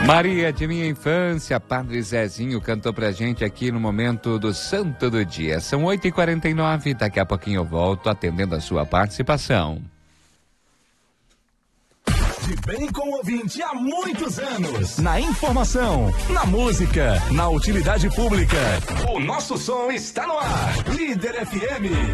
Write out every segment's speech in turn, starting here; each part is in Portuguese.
Maria de minha infância, Padre Zezinho cantou pra gente aqui no momento do Santo do Dia. São 8h49, daqui a pouquinho eu volto atendendo a sua participação. De bem com o ouvinte há muitos anos. Na informação, na música, na utilidade pública. O nosso som está no ar. Líder FM.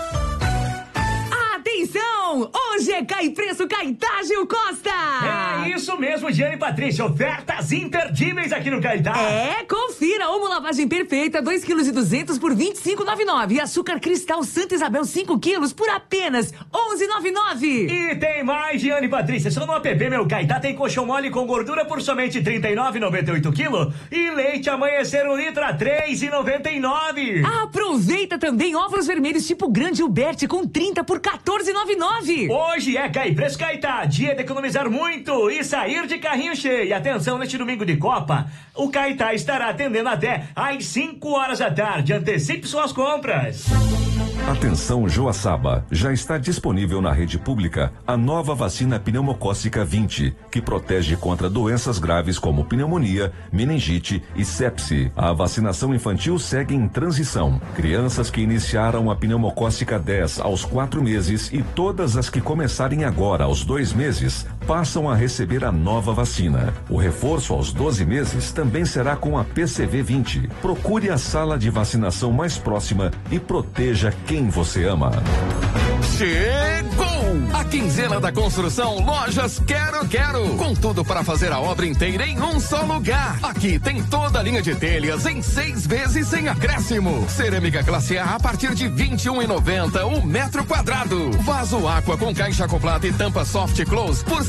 Atenção! Hoje é Cai Preço Caetá, Gil Costa! É isso mesmo, Giane e Patrícia. Ofertas imperdíveis aqui no Caetá. Confira. Uma lavagem perfeita, 2,2 kg por R$ 25,99. E açúcar cristal Santa Isabel, 5 quilos por apenas R$ 11,99. E tem mais, Giane e Patrícia. Só no app Meu Caetá tem colchão mole com gordura por somente R$ 39,98 kg. E leite amanhecer 1 litro a R$ 3,99. Aproveita também ovos vermelhos tipo grande Uberte com 30 por R$ 14,99. Hoje é Cai Preço Caetá, dia de economizar muito e sair de carrinho cheio. Atenção, neste domingo de Copa, o Caetá estará atendendo até às 5 horas da tarde. Antecipe suas compras. Atenção, Joaçaba, já está disponível na rede pública a nova vacina pneumocócica 20, que protege contra doenças graves como pneumonia, meningite e sepse. A vacinação infantil segue em transição. Crianças que iniciaram a pneumocócica 10 aos 4 meses e todas as que começarem agora aos 2 meses passam a receber a nova vacina. O reforço aos 12 meses também será com a PCV 20. Procure a sala de vacinação mais próxima e proteja quem você ama. Chegou! A quinzena da construção Lojas Quero. Com tudo para fazer a obra inteira em um só lugar. Aqui tem toda a linha de telhas em 6 vezes sem acréscimo. Cerâmica classe A partir de R$ 21,90 o metro quadrado. Vaso Aqua com caixa acoplada e tampa soft close por R$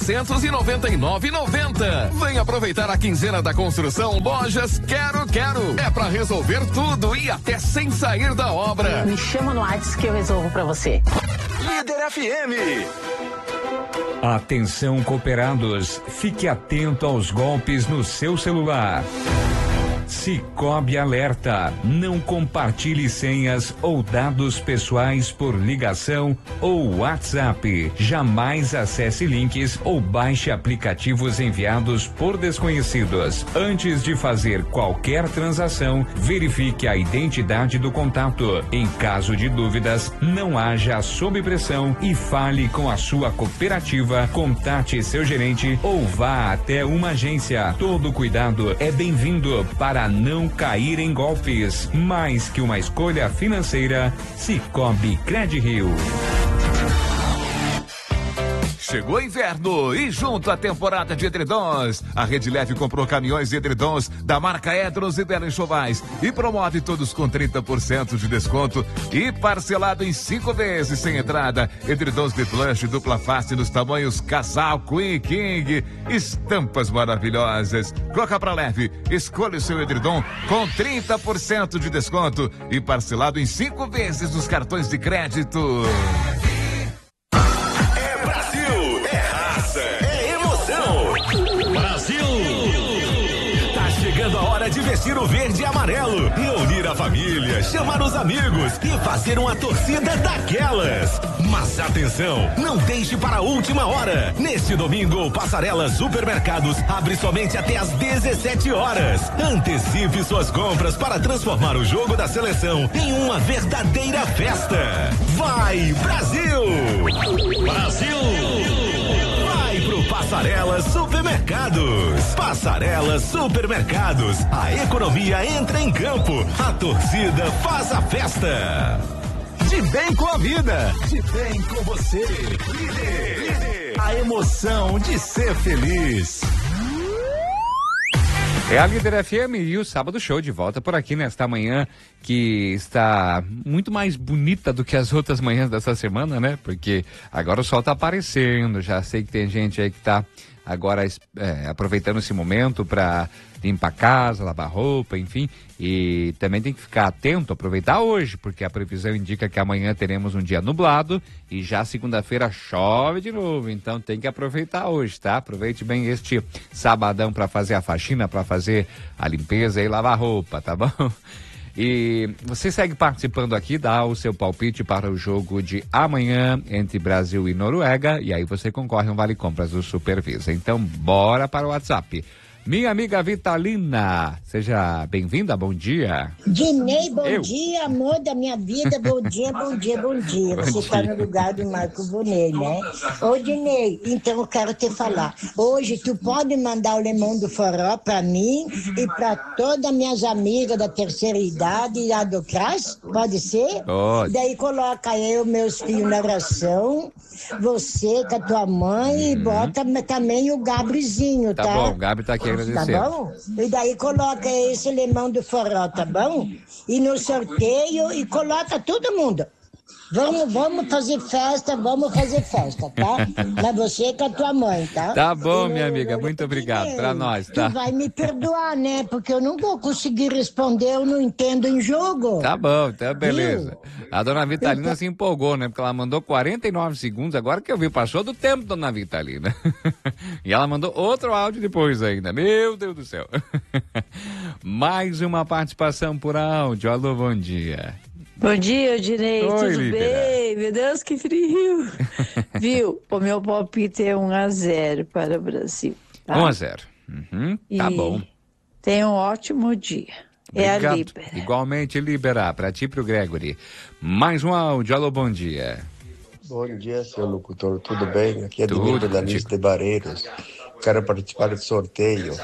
799,90. Vem aproveitar a quinzena da construção Lojas Quero. É para resolver tudo e até sem sair da obra. Me chama no WhatsApp que eu resolvo pra você. Líder FM. Atenção, cooperados, fique atento aos golpes no seu celular. Cicobi alerta, não compartilhe senhas ou dados pessoais por ligação ou WhatsApp. Jamais acesse links ou baixe aplicativos enviados por desconhecidos. Antes de fazer qualquer transação, verifique a identidade do contato. Em caso de dúvidas, não haja sob pressão e fale com a sua cooperativa, contate seu gerente ou vá até uma agência. Todo cuidado é bem-vindo para não cair em golpes. Mais que uma escolha financeira, Cicobi Credirio. Chegou inverno e junto à temporada de edredons, a Rede Leve comprou caminhões de edredons da marca Edros e Belo Enxovais e promove todos com 30% de desconto e parcelado em 5 vezes sem entrada. Edredons de plush dupla face nos tamanhos casal, queen, king, estampas maravilhosas. Corra pra Leve, escolha o seu edredom com 30% de desconto e parcelado em 5 vezes nos cartões de crédito. Chegando a hora de vestir o verde e amarelo, reunir a família, chamar os amigos e fazer uma torcida daquelas. Mas atenção, não deixe para a última hora. Neste domingo, o Passarela Supermercados abre somente até às 17 horas. Antecipe suas compras para transformar o jogo da seleção em uma verdadeira festa. Vai, Brasil! Brasil! Pro Passarela Supermercados. Passarela Supermercados. A economia entra em campo. A torcida faz a festa. De bem com a vida. De bem com você. Líder. A emoção de ser feliz. É a Líder FM e o Sábado Show de volta por aqui nesta manhã que está muito mais bonita do que as outras manhãs dessa semana, né? Porque agora o sol tá aparecendo, já sei que tem gente aí que tá agora aproveitando esse momento para limpar a casa, lavar roupa, enfim, e também tem que ficar atento, aproveitar hoje, porque a previsão indica que amanhã teremos um dia nublado e já segunda-feira chove de novo, então tem que aproveitar hoje, tá? Aproveite bem este sabadão para fazer a faxina, para fazer a limpeza e lavar roupa, tá bom? E você segue participando aqui, dá o seu palpite para o jogo de amanhã entre Brasil e Noruega, e aí você concorre a um vale compras do Supervisa. Então, bora para o WhatsApp. Minha amiga Vitalina, seja bem-vinda, bom dia. Dinei, bom dia, amor da minha vida, bom dia, bom dia, bom dia. Você está no lugar do Marco Vonei, né? Ô, Dinei, então eu quero te falar. Hoje tu pode mandar o Lemão do Forró pra mim e pra todas minhas amigas da terceira idade e lá do CRAS? Pode ser? Pode. Daí coloca eu, meus filhos na oração, você com a tua mãe e bota também o Gabrizinho, tá? Tá bom, o Gabi tá aqui agradecendo. Tá bom? E daí coloca esse Lemão do Forró, tá bom? E no sorteio, e coloca todo mundo. Vamos fazer festa, tá? Pra você com a tua mãe, tá? Tá bom, minha amiga, muito obrigado, pra nós, tá? Tu vai me perdoar, né? Porque eu não vou conseguir responder, eu não entendo em jogo. Tá bom, então beleza. A dona Vitalina se empolgou, né? Porque ela mandou 49 segundos, agora que eu vi, passou do tempo, dona Vitalina. E ela mandou outro áudio depois ainda, meu Deus do céu. Mais uma participação por áudio, alô, bom dia. Bom dia, Dinei, tudo bem? Meu Deus, que frio. Viu? O meu palpite é 1-0 para o Brasil. Tá? 1-0. Tá bom. Tenha um ótimo dia. Obrigado. É a Libera. Igualmente, Libera, para ti e pro Gregory. Mais um áudio, alô, bom dia. Bom dia, seu locutor, tudo bem? Aqui é Domingo da Lista de Barreiros. Quero participar do sorteio.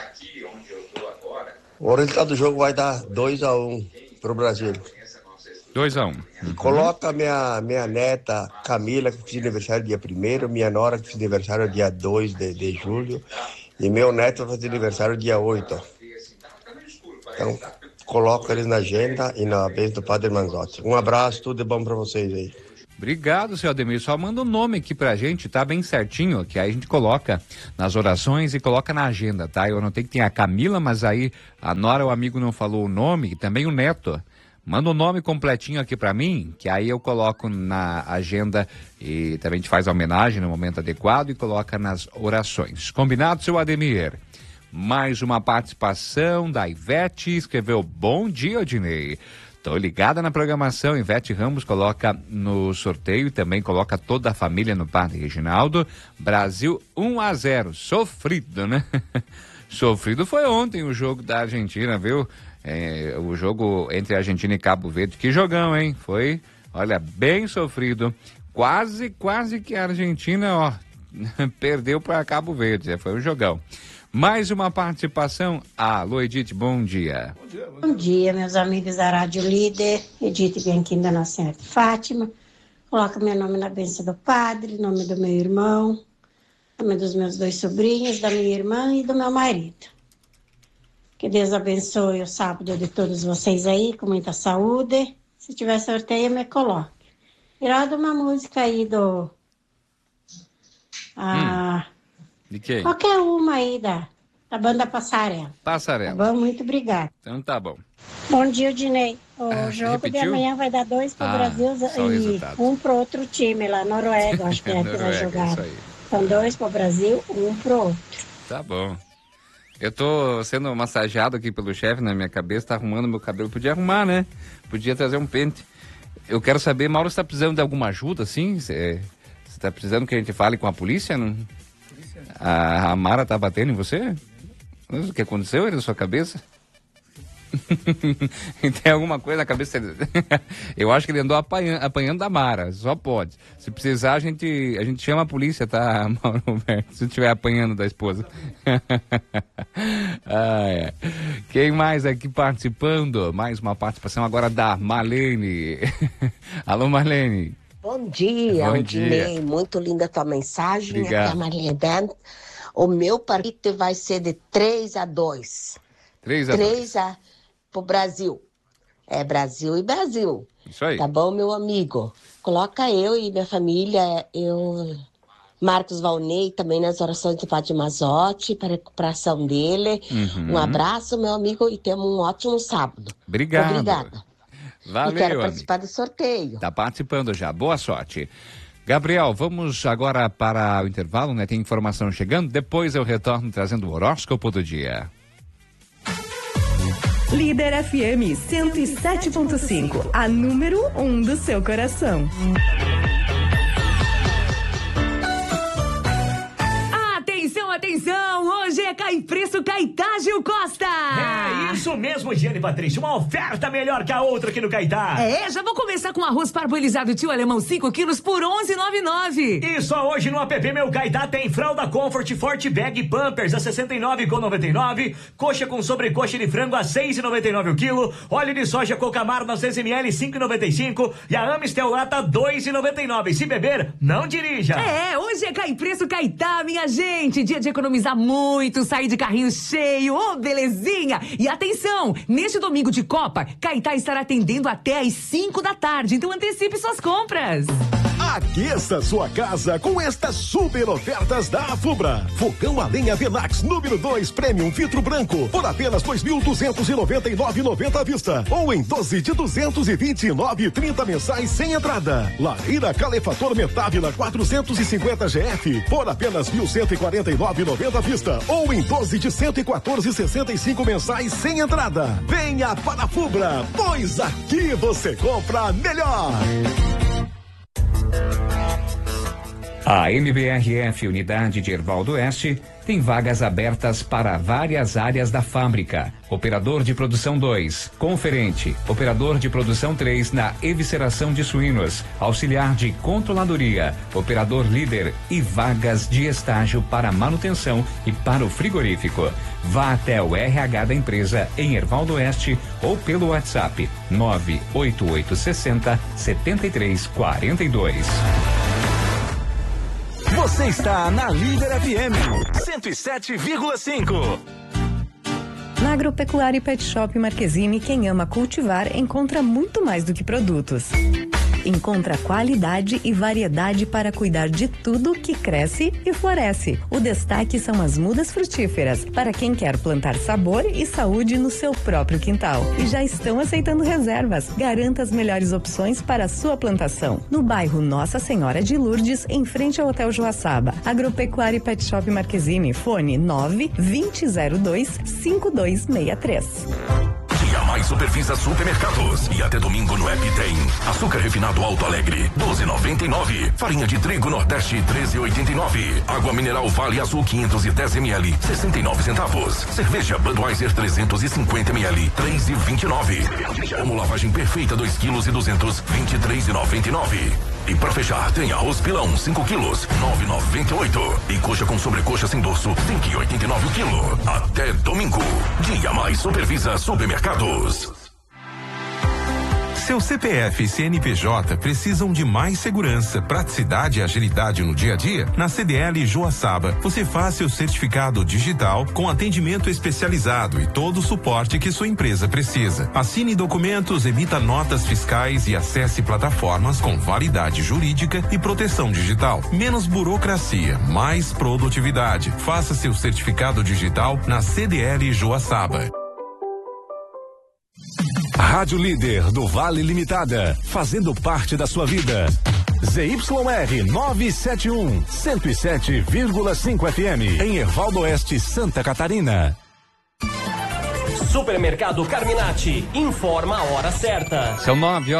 O resultado do jogo vai dar 2-1 pro Brasil. 2-1. Coloca minha neta Camila, que fez aniversário dia 1º, minha nora, que fez aniversário dia 2 de julho, e meu neto vai fazer aniversário dia 8. Então, coloca eles na agenda e na bênção do Padre Manzotti. Um abraço, tudo de bom pra vocês aí. Obrigado, seu Ademir. Só manda o nome aqui pra gente, tá bem certinho, que aí a gente coloca nas orações e coloca na agenda, tá? Eu anotei que tem a Camila, mas aí a nora, o amigo não falou o nome, e também o neto. Manda o nome completinho aqui pra mim, que aí eu coloco na agenda e também a gente faz a homenagem no momento adequado e coloca nas orações. Combinado, seu Ademir? Mais uma participação da Ivete, escreveu: bom dia, Odinei. Tô ligada na programação. Ivete Ramos coloca no sorteio e também coloca toda a família no Padre Reginaldo. Brasil 1-0. Sofrido, né? Sofrido foi ontem o jogo da Argentina, viu? O jogo entre Argentina e Cabo Verde. Que jogão, hein? Foi, olha, bem sofrido. Quase que a Argentina, ó, perdeu para Cabo Verde. Foi um jogão. Mais uma participação. Alô, Edith, bom dia. Bom dia, meus amigos da Rádio Líder. Edith Bianchini da Nossa Senhora de Fátima. Coloca meu nome na bênção do Padre, nome do meu irmão, nome dos meus 2 sobrinhos, da minha irmã e do meu marido. Que Deus abençoe o sábado de todos vocês aí, com muita saúde. Se tiver sorteio, me coloque. E roda uma música aí do... De quem? Qualquer uma aí da banda Passarela. Passarela. Tá bom? Muito obrigada. Então tá bom. Bom dia, Dinei. O jogo repetiu? de amanhã vai dar 2 pro Brasil e 1 pro outro time lá, Noruega, acho que é que vai jogar. São 2 pro Brasil, 1 pro outro. Tá bom. Eu tô sendo massageado aqui pelo chefe na minha cabeça, tá arrumando meu cabelo. Podia arrumar, né? Podia trazer um pente. Eu quero saber, Mauro, você tá precisando de alguma ajuda, assim? Você tá precisando que a gente fale com a polícia? Não? A Mara tá batendo em você? O que aconteceu aí na sua cabeça? Tem alguma coisa na cabeça? Eu acho que ele andou apanhando da Mara, só pode. Se precisar, a gente chama a polícia, tá, Mauro Roberto? Se estiver apanhando da esposa. Quem mais aqui participando? Mais uma participação agora da Marlene. Alô, Marlene. Bom dia, Bom Odinei. dia. Muito linda a tua mensagem. Obrigado. Aqui é a Marlene Bento. O meu palpite vai ser de 3-2. 3-2 pro Brasil. É Brasil e Brasil. Isso aí. Tá bom, meu amigo? Coloca eu e minha família, Marcos Valnei, também nas orações do Padre Mazotti, para a recuperação dele. Um abraço, meu amigo, e temos um ótimo sábado. Obrigado. Obrigada. Valeu, e quero amigo. participar do sorteio. Tá participando já, boa sorte. Gabriel, vamos agora para o intervalo, né? Tem informação chegando, depois eu retorno trazendo o horóscopo do dia. Líder FM 107.5, a número 1 do seu coração. Atenção! Hoje é Cai Preço Caetá, Gil Costa! É isso mesmo, Giane Patrícia. Uma oferta melhor que a outra aqui no Caetá. Já vou começar com arroz parboilizado Tio Alemão 5 quilos por 11,99. E só hoje no app Meu Caetá tem fralda Comfort Forte Bag Pampers a 69,99. Coxa com sobrecoxa de frango a 6,99 o quilo. Óleo de soja Cocamar 900 ml 5,95. E a Amistel Lata 2,99. Se beber, não dirija. Hoje é Cai Preço Caetá, minha gente. Dia de economizar muito, sair de carrinho cheio, belezinha. E atenção, neste domingo de Copa, Caetá estará atendendo até às 5 da tarde, então antecipe suas compras. Aqueça sua casa com estas super ofertas da Afubra. Fogão a lenha Venax número 2 Premium Vitro Branco por apenas 2.299,90 à vista ou em 12 de 229,30 mensais sem entrada. Lareira Calefator Metávila 450 GF por apenas 1.149,90 à vista ou em 12 de 114,65 mensais sem entrada. Venha para a Afubra, pois aqui você compra melhor. A MBRF Unidade de Hervaldo Oeste tem vagas abertas para várias áreas da fábrica. Operador de produção 2, conferente, operador de produção 3 na evisceração de suínos, auxiliar de controladoria, operador líder e vagas de estágio para manutenção e para o frigorífico. Vá até o RH da empresa em Hervaldo Oeste ou pelo WhatsApp 98860 7342. Você está na Líder FM 107,5. Na Agropecuária e Pet Shop Marquezine, quem ama cultivar encontra muito mais do que produtos. Encontra qualidade e variedade para cuidar de tudo que cresce e floresce. O destaque são as mudas frutíferas, para quem quer plantar sabor e saúde no seu próprio quintal. E já estão aceitando reservas. Garanta as melhores opções para a sua plantação. No bairro Nossa Senhora de Lourdes, em frente ao Hotel Joaçaba. Agropecuária e Pet Shop Marquezine, fone 9-2002-5263. Dia Mais Supervisa Supermercados. E até domingo no app tem açúcar refinado Alto Alegre 12,99. Farinha de trigo Nordeste 13,89. Água mineral Vale Azul 510 ml 69 centavos. Cerveja Budweiser 350 ml 3,29. Como lavagem perfeita 2 quilos e 200 23,99. E para fechar, tem arroz pilão 5 quilos 9,98. E coxa com sobrecoxa sem dorso 5,89 o quilo. Até domingo. Dia Mais Supervisa Supermercados. Seu CPF e CNPJ precisam de mais segurança, praticidade e agilidade no dia a dia? Na CDL Joaçaba, você faz seu certificado digital com atendimento especializado e todo o suporte que sua empresa precisa. Assine documentos, emita notas fiscais e acesse plataformas com validade jurídica e proteção digital. Menos burocracia, mais produtividade. Faça seu certificado digital na CDL Joaçaba. Rádio Líder do Vale Limitada, fazendo parte da sua vida. ZYR 971, 107,5 FM, em Hervaldo Oeste, Santa Catarina. Supermercado Carminati, informa a hora certa. São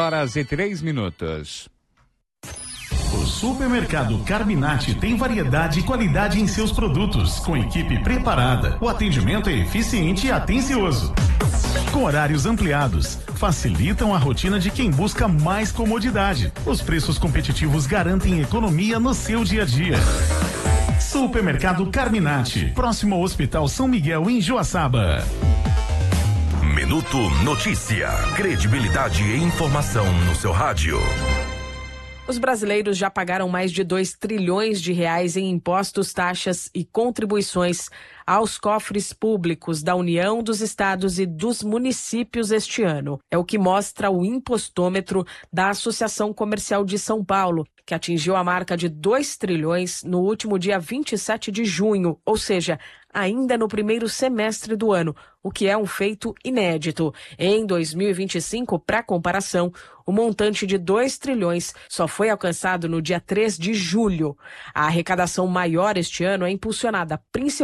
9h03. O Supermercado Carminati tem variedade e qualidade em seus produtos, com equipe preparada. O atendimento é eficiente e atencioso. Com horários ampliados, facilitam a rotina de quem busca mais comodidade. Os preços competitivos garantem economia no seu dia a dia. Supermercado Carminati, próximo ao Hospital São Miguel, em Joaçaba. Minuto Notícia. Credibilidade e informação no seu rádio. Os brasileiros já pagaram mais de 2 trilhões de reais em impostos, taxas e contribuições aos cofres públicos da União, dos estados e dos municípios este ano. É o que mostra o impostômetro da Associação Comercial de São Paulo, que atingiu a marca de 2 trilhões no último dia 27 de junho, ou seja, ainda no primeiro semestre do ano, o que é um feito inédito. Em 2025, para comparação, o montante de 2 trilhões só foi alcançado no dia 3 de julho. A arrecadação maior este ano é impulsionada principalmente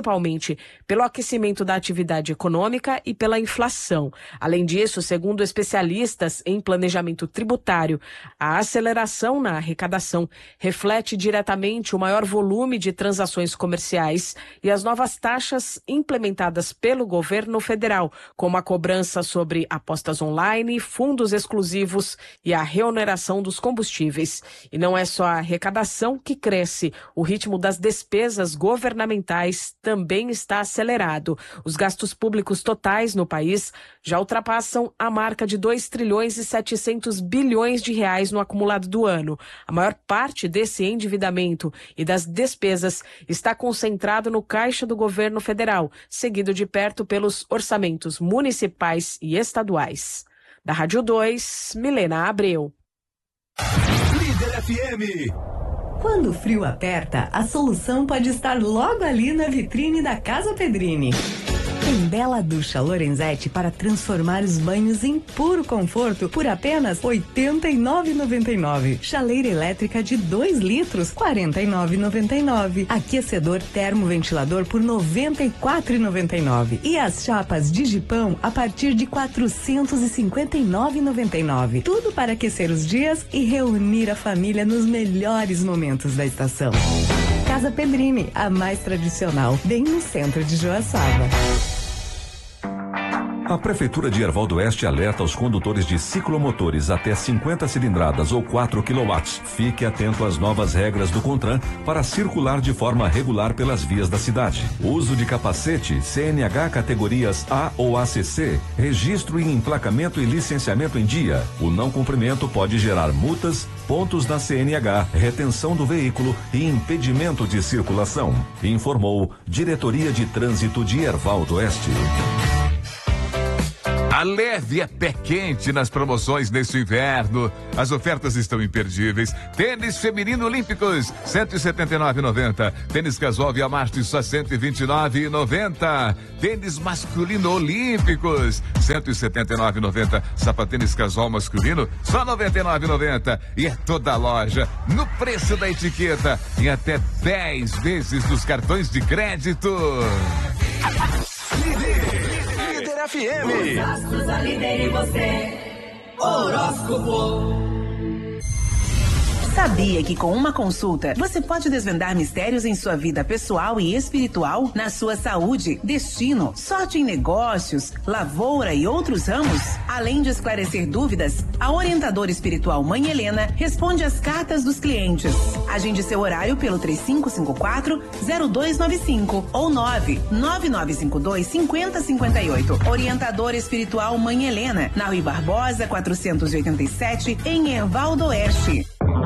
principalmente pelo aquecimento da atividade econômica e pela inflação. Além disso, segundo especialistas em planejamento tributário, a aceleração na arrecadação reflete diretamente o maior volume de transações comerciais e as novas taxas implementadas pelo governo federal, como a cobrança sobre apostas online, fundos exclusivos e a reoneração dos combustíveis. E não é só a arrecadação que cresce, o ritmo das despesas governamentais também está acelerado. Os gastos públicos totais no país já ultrapassam a marca de 2 trilhões e 700 bilhões de reais no acumulado do ano. A maior parte desse endividamento e das despesas está concentrado no caixa do governo federal, seguido de perto pelos orçamentos municipais e estaduais. Da Rádio 2, Milena Abreu. Líder FM. Quando o frio aperta, a solução pode estar logo ali na vitrine da Casa Pedrini. Tem bela ducha Lorenzetti para transformar os banhos em puro conforto por apenas R$ 89,99. Chaleira elétrica de 2 litros, R$ 49,99. Aquecedor termoventilador por R$ 94,99. E as chapas Digipão a partir de R$ 459,99. Tudo para aquecer os dias e reunir a família nos melhores momentos da estação. Casa Pedrini, a mais tradicional, bem no centro de Joaçaba. A Prefeitura de Erval do Oeste alerta aos condutores de ciclomotores até 50 cilindradas ou 4 kW. Fique atento às novas regras do CONTRAN para circular de forma regular pelas vias da cidade. Uso de capacete, CNH categorias A ou ACC, registro e emplacamento e licenciamento em dia. O não cumprimento pode gerar multas, pontos na CNH, retenção do veículo e impedimento de circulação. Informou Diretoria de Trânsito de Erval do Oeste. A leve é pé quente nas promoções neste inverno. As ofertas estão imperdíveis. Tênis feminino olímpicos, R$ 179,90. Tênis casual Via Marte, só R$ 129,90. Tênis masculino olímpicos, R$ 179,90. Sapatênis casual masculino, só R$ 99,90. E é toda a loja no preço da etiqueta, em até 10 vezes nos cartões de crédito. Líder FM. Os astros a líder e você. Horóscopo. Sabia que com uma consulta você pode desvendar mistérios em sua vida pessoal e espiritual, na sua saúde, destino, sorte em negócios, lavoura e outros ramos? Além de esclarecer dúvidas, a orientadora espiritual Mãe Helena responde às cartas dos clientes. Agende seu horário pelo 3554-0295 ou 99952-5058. Orientadora espiritual Mãe Helena, na Rui Barbosa 487, em Erval do Oeste.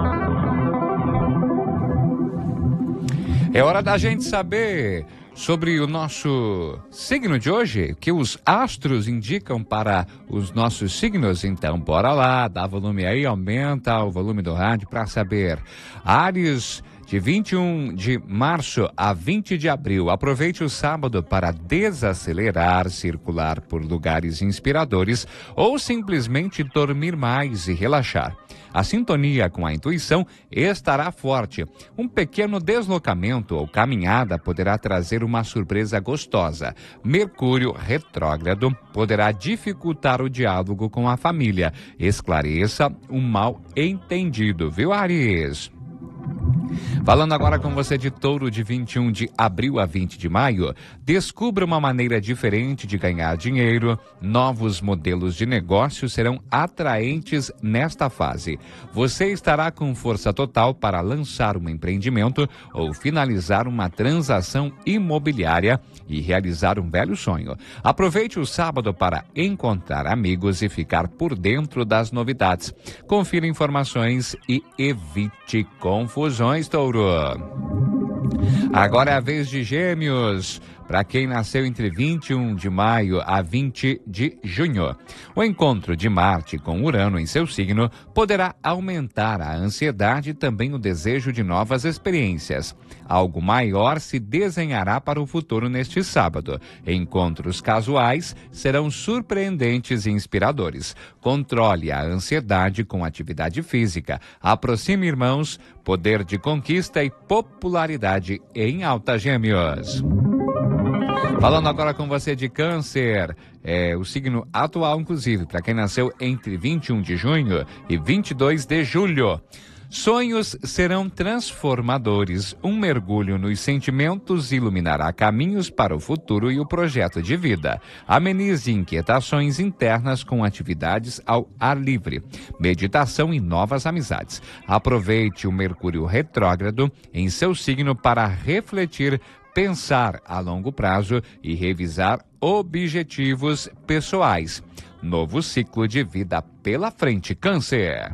É hora da gente saber sobre o nosso signo de hoje, o que os astros indicam para os nossos signos. Então, bora lá, dá volume aí, aumenta o volume do rádio para saber. Áries, de 21 de março a 20 de abril, aproveite o sábado para desacelerar, circular por lugares inspiradores ou simplesmente dormir mais e relaxar. A sintonia com a intuição estará forte. Um pequeno deslocamento ou caminhada poderá trazer uma surpresa gostosa. Mercúrio retrógrado poderá dificultar o diálogo com a família. Esclareça um mal entendido, viu, Áries? Falando agora com você de Touro, de 21 de abril a 20 de maio, descubra uma maneira diferente de ganhar dinheiro. Novos modelos de negócio serão atraentes nesta fase. Você estará com força total para lançar um empreendimento ou finalizar uma transação imobiliária e realizar um velho sonho. Aproveite o sábado para encontrar amigos e ficar por dentro das novidades. Confira informações e evite confusões, Touro. Agora é a vez de Gêmeos. Para quem nasceu entre 21 de maio a 20 de junho. O encontro de Marte com Urano em seu signo poderá aumentar a ansiedade e também o desejo de novas experiências. Algo maior se desenhará para o futuro neste sábado. Encontros casuais serão surpreendentes e inspiradores. Controle a ansiedade com atividade física. Aproxime irmãos, poder de conquista e popularidade em alta, Gêmeos. Falando agora com você de Câncer, o signo atual, inclusive, para quem nasceu entre 21 de junho e 22 de julho. Sonhos serão transformadores. Um mergulho nos sentimentos iluminará caminhos para o futuro e o projeto de vida. Amenize inquietações internas com atividades ao ar livre, meditação e novas amizades. Aproveite o Mercúrio retrógrado em seu signo para refletir, pensar a longo prazo e revisar objetivos pessoais. Novo ciclo de vida pela frente, Câncer.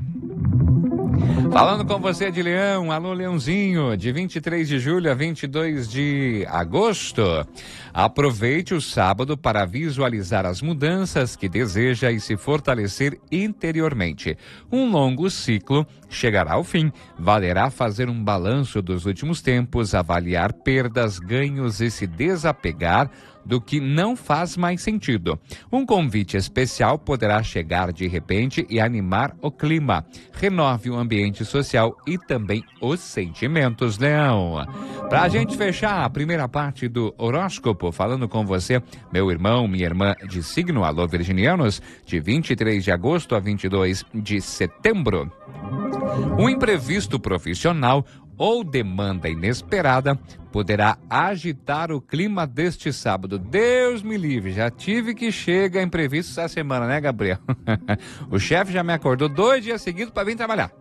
Falando com você de Leão, alô Leãozinho, de 23 de julho a 22 de agosto. Aproveite o sábado para visualizar as mudanças que deseja e se fortalecer interiormente. Um longo ciclo chegará ao fim. Valerá fazer um balanço dos últimos tempos, avaliar perdas, ganhos e se desapegar do que não faz mais sentido. Um convite especial poderá chegar de repente e animar o clima. Renove o ambiente social e também os sentimentos, Leão. Pra gente fechar a primeira parte do horóscopo, falando com você, meu irmão, minha irmã de signo, alô virginianos, de 23 de agosto a 22 de setembro. Um imprevisto profissional ou demanda inesperada poderá agitar o clima deste sábado. Deus me livre, já tive que chegar imprevisto essa semana, né, Gabriel? O chefe já me acordou 2 dias seguidos para vir trabalhar.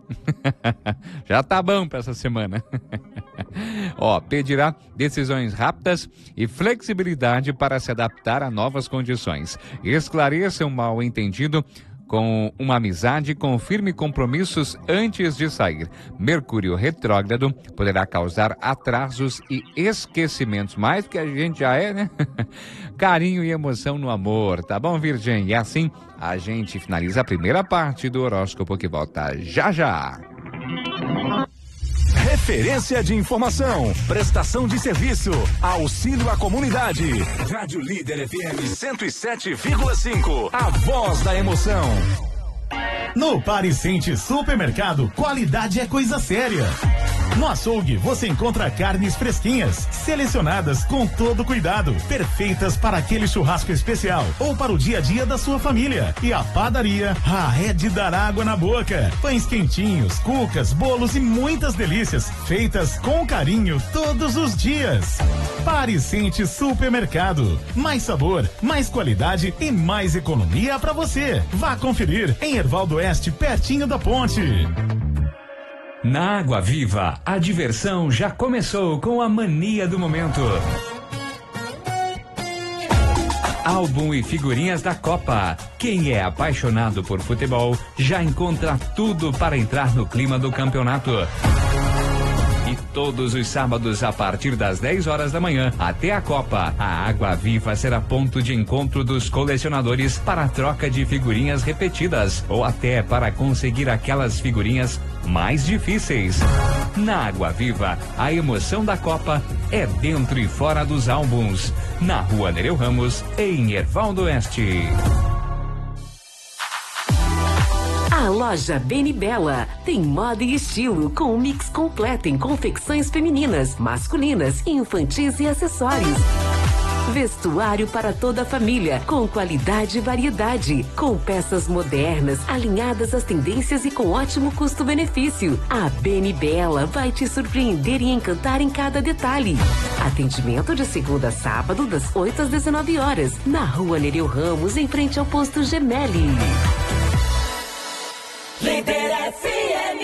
Já tá bom para essa semana. Pedirá decisões rápidas e flexibilidade para se adaptar a novas condições. Esclareça um mal-entendido com uma amizade, confirme compromissos antes de sair. Mercúrio retrógrado poderá causar atrasos e esquecimentos, mais do que a gente já é, né? Carinho e emoção no amor, tá bom, Virgem? E assim a gente finaliza a primeira parte do horóscopo, que volta já já. Referência de informação, prestação de serviço, auxílio à comunidade. Rádio Líder FM 107,5. A voz da emoção. No Pariscente Supermercado, qualidade é coisa séria. No açougue, você encontra carnes fresquinhas, selecionadas com todo cuidado, perfeitas para aquele churrasco especial ou para o dia a dia da sua família. E a padaria, é de dar água na boca. Pães quentinhos, cucas, bolos e muitas delícias, feitas com carinho todos os dias. Pariscente Supermercado, mais sabor, mais qualidade e mais economia para você. Vá conferir em Herval do Oeste, pertinho da ponte. Na Água Viva, a diversão já começou com a mania do momento. Álbum e figurinhas da Copa. Quem é apaixonado por futebol já encontra tudo para entrar no clima do campeonato. E todos os sábados, a partir das 10 horas da manhã até a Copa, a Água Viva será ponto de encontro dos colecionadores para a troca de figurinhas repetidas ou até para conseguir aquelas figurinhas mais difíceis. Na Água Viva, a emoção da Copa é dentro e fora dos álbuns. Na Rua Nereu Ramos, em Herval do Oeste. A loja Beni Bella tem moda e estilo com um mix completo em confecções femininas, masculinas, infantis e acessórios. Vestuário para toda a família, com qualidade e variedade, com peças modernas, alinhadas às tendências e com ótimo custo-benefício. A Beni Bella vai te surpreender e encantar em cada detalhe. Atendimento de segunda a sábado, das 8 às 19 horas, na Rua Nereu Ramos, em frente ao posto Gemelli. Líder FM.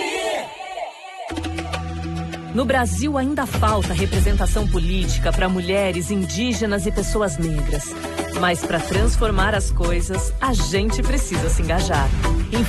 No Brasil ainda falta representação política para mulheres, indígenas e pessoas negras. Mas para transformar as coisas, a gente precisa se engajar.